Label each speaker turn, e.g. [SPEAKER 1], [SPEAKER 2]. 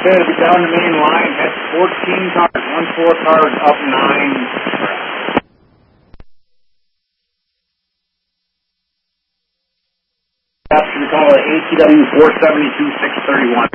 [SPEAKER 1] Okay, to be down the main line, that's 14 cars, 1-4 cars, up 9. Should we call it ATW 472-631?